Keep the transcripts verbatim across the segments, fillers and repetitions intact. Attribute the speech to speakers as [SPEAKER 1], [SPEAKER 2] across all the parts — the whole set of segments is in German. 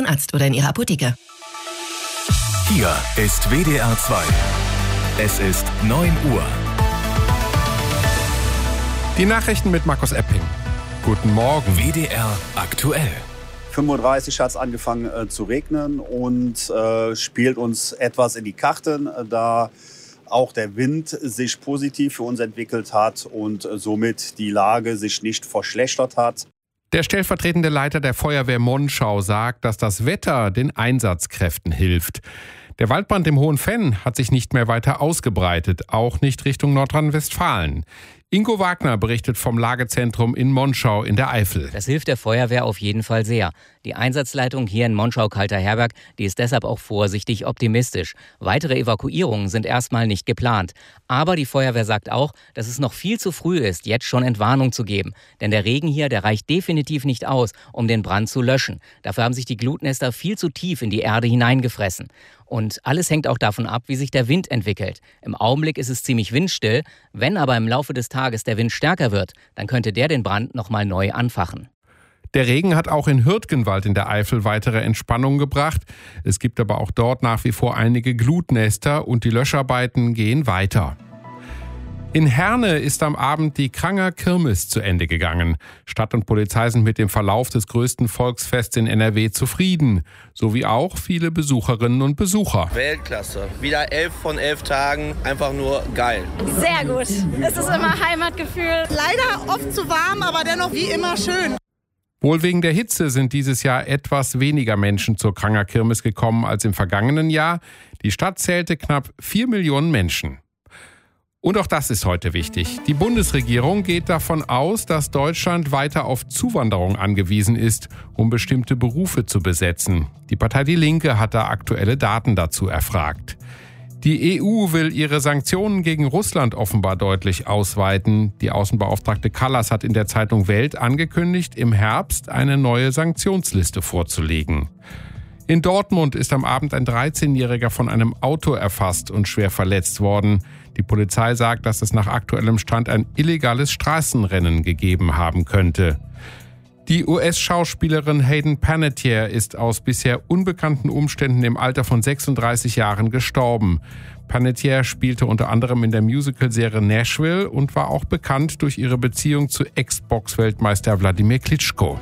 [SPEAKER 1] Ihren Arzt oder in Ihrer Apotheke.
[SPEAKER 2] Hier ist W D R zwei. Es ist neun Uhr.
[SPEAKER 3] Die Nachrichten mit Markus Epping. Guten Morgen.
[SPEAKER 2] W D R aktuell.
[SPEAKER 4] fünfunddreißig hat es angefangen äh, zu regnen und äh, spielt uns etwas in die Karten, äh, da auch der Wind sich positiv für uns entwickelt hat und äh, somit die Lage sich nicht verschlechtert hat.
[SPEAKER 3] Der stellvertretende Leiter der Feuerwehr Monschau sagt, dass das Wetter den Einsatzkräften hilft. Der Waldbrand im Hohenfenn hat sich nicht mehr weiter ausgebreitet, auch nicht Richtung Nordrhein-Westfalen. Ingo Wagner berichtet vom Lagezentrum in Monschau in der Eifel.
[SPEAKER 5] Das hilft der Feuerwehr auf jeden Fall sehr. Die Einsatzleitung hier in Monschau-Kalterherberg, die ist deshalb auch vorsichtig optimistisch. Weitere Evakuierungen sind erstmal nicht geplant. Aber die Feuerwehr sagt auch, dass es noch viel zu früh ist, jetzt schon Entwarnung zu geben. Denn der Regen hier, der reicht definitiv nicht aus, um den Brand zu löschen. Dafür haben sich die Glutnester viel zu tief in die Erde hineingefressen. Und alles hängt auch davon ab, wie sich der Wind entwickelt. Im Augenblick ist es ziemlich windstill. Wenn aber im Laufe des Tages der Wind stärker wird, dann könnte der den Brand nochmal neu anfachen.
[SPEAKER 3] Der Regen hat auch in Hürtgenwald in der Eifel weitere Entspannung gebracht. Es gibt aber auch dort nach wie vor einige Glutnester und die Löscharbeiten gehen weiter. In Herne ist am Abend die Kranger Kirmes zu Ende gegangen. Stadt und Polizei sind mit dem Verlauf des größten Volksfests in N R W zufrieden. Sowie auch viele Besucherinnen und Besucher.
[SPEAKER 6] Weltklasse. Wieder elf von elf Tagen. Einfach nur geil.
[SPEAKER 7] Sehr gut. Es ist immer Heimatgefühl.
[SPEAKER 8] Leider oft zu warm, aber dennoch wie immer schön.
[SPEAKER 3] Wohl wegen der Hitze sind dieses Jahr etwas weniger Menschen zur Kranger Kirmes gekommen als im vergangenen Jahr. Die Stadt zählte knapp vier Millionen Menschen. Und auch das ist heute wichtig. Die Bundesregierung geht davon aus, dass Deutschland weiter auf Zuwanderung angewiesen ist, um bestimmte Berufe zu besetzen. Die Partei Die Linke hat da aktuelle Daten dazu erfragt. Die E U will ihre Sanktionen gegen Russland offenbar deutlich ausweiten. Die Außenbeauftragte Kallas hat in der Zeitung Welt angekündigt, im Herbst eine neue Sanktionsliste vorzulegen. In Dortmund ist am Abend ein dreizehnjähriger von einem Auto erfasst und schwer verletzt worden. Die Polizei sagt, dass es nach aktuellem Stand ein illegales Straßenrennen gegeben haben könnte. Die U S-Schauspielerin Hayden Panettiere ist aus bisher unbekannten Umständen im Alter von sechsunddreißig Jahren gestorben. Panettiere spielte unter anderem in der Musicalserie Nashville und war auch bekannt durch ihre Beziehung zu Ex-Box-Weltmeister Wladimir Klitschko.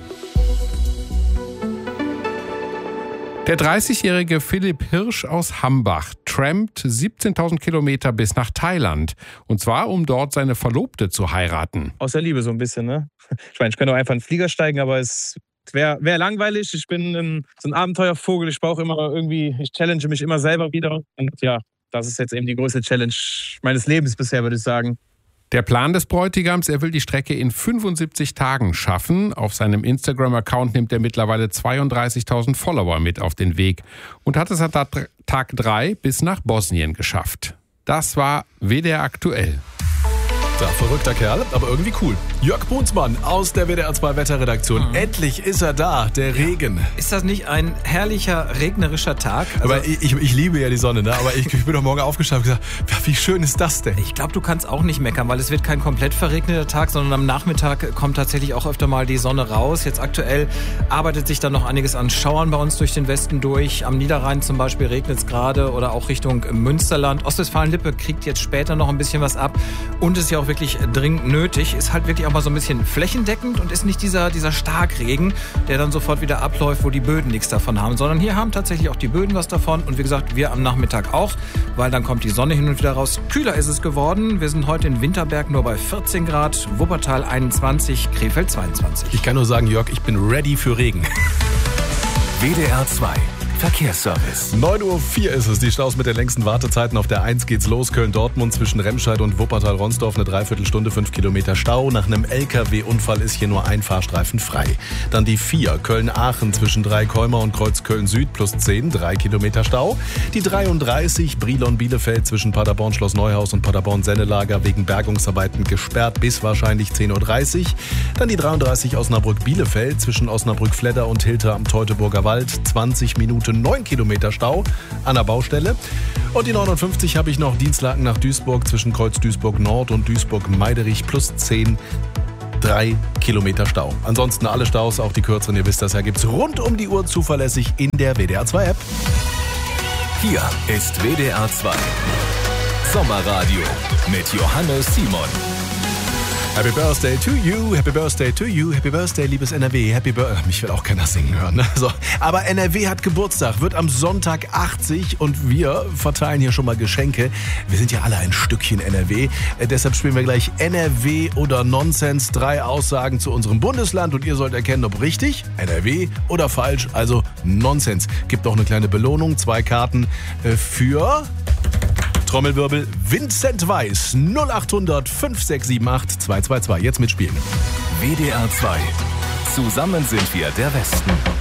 [SPEAKER 3] Der dreißigjährige Philipp Hirsch aus Hambach trampt siebzehntausend Kilometer bis nach Thailand. Und zwar, um dort seine Verlobte zu heiraten.
[SPEAKER 9] Aus der Liebe so ein bisschen, ne? Ich meine, ich könnte auch einfach in den Flieger steigen, aber es wäre wär langweilig. Ich bin ein, so ein Abenteuervogel. Ich brauche immer irgendwie, ich challenge mich immer selber wieder. Und ja, das ist jetzt eben die größte Challenge meines Lebens bisher, würde ich sagen.
[SPEAKER 3] Der Plan des Bräutigams, er will die Strecke in fünfundsiebzig Tagen schaffen. Auf seinem Instagram-Account nimmt er mittlerweile zweiunddreißigtausend Follower mit auf den Weg und hat es an Tag drei bis nach Bosnien geschafft. Das war W D R aktuell.
[SPEAKER 10] Ja, verrückter Kerl, aber irgendwie cool. Jörg Brunsmann aus der W D R zwei Wetterredaktion. Mhm. Endlich ist er da, der Regen.
[SPEAKER 11] Ist das nicht ein herrlicher, regnerischer Tag?
[SPEAKER 10] Also aber ich, ich, ich liebe ja die Sonne, ne? Aber ich, ich bin doch morgen aufgestanden und gesagt, wie schön ist das denn?
[SPEAKER 11] Ich glaube, du kannst auch nicht meckern, weil es wird kein komplett verregneter Tag, sondern am Nachmittag kommt tatsächlich auch öfter mal die Sonne raus. Jetzt aktuell arbeitet sich dann noch einiges an Schauern bei uns durch den Westen durch. Am Niederrhein zum Beispiel regnet es gerade oder auch Richtung Münsterland. Ostwestfalen-Lippe kriegt jetzt später noch ein bisschen was ab und ist ja auch wirklich dringend nötig. Ist halt wirklich auch mal so ein bisschen flächendeckend und ist nicht dieser, dieser Starkregen, der dann sofort wieder abläuft, wo die Böden nichts davon haben, sondern hier haben tatsächlich auch die Böden was davon und wie gesagt, wir am Nachmittag auch, weil dann kommt die Sonne hin und wieder raus. Kühler ist es geworden. Wir sind heute in Winterberg nur bei vierzehn Grad, Wuppertal einundzwanzig, Krefeld zweiundzwanzig.
[SPEAKER 10] Ich kann nur sagen, Jörg, ich bin ready für Regen.
[SPEAKER 2] W D R zwei Verkehrsservice.
[SPEAKER 10] neun Uhr vier ist es. Die Staus mit den längsten Wartezeiten. Auf der eins geht's los. Köln-Dortmund zwischen Remscheid und Wuppertal-Ronsdorf. Eine Dreiviertelstunde, fünf Kilometer Stau. Nach einem L K W-Unfall ist hier nur ein Fahrstreifen frei. Dann die vier. Köln-Aachen zwischen Dreikäumer und Kreuz Köln-Süd plus zehn. Drei Kilometer Stau. Die dreiunddreißig. Brilon-Bielefeld zwischen Paderborn-Schloss Neuhaus und Paderborn-Sennelager wegen Bergungsarbeiten gesperrt bis wahrscheinlich zehn Uhr dreißig. Dann die dreiunddreißig Osnabrück-Bielefeld zwischen Osnabrück-Fledder und Hilter am Teutoburger Wald. zwanzig Minuten neun Kilometer Stau an der Baustelle. Und die neunundfünfzig habe ich noch Dienstlaken nach Duisburg zwischen Kreuz Duisburg Nord und Duisburg Meiderich plus zehn. Drei Kilometer Stau. Ansonsten alle Staus, auch die kürzeren, ihr wisst das ja, gibt's rund um die Uhr zuverlässig in der W D R zwei App.
[SPEAKER 2] Hier ist W D R zwei Sommerradio mit Johannes Simon.
[SPEAKER 10] Happy Birthday to you, Happy Birthday to you, Happy Birthday, liebes N R W, Happy Birthday. Mich will auch keiner singen hören. Ne? So. Aber N R W hat Geburtstag, wird am Sonntag achtzig und wir verteilen hier schon mal Geschenke. Wir sind ja alle ein Stückchen N R W. Äh, deshalb spielen wir gleich N R W oder Nonsens. Drei Aussagen zu unserem Bundesland und ihr sollt erkennen, ob richtig, N R W oder falsch, also Nonsens. Gibt auch eine kleine Belohnung, zwei Karten äh, für... Trommelwirbel, Vincent Weiss, null acht hundert fünf sechs sieben acht zwei zwei zwei. Jetzt mitspielen.
[SPEAKER 2] W D R zwei. Zusammen sind wir der Westen.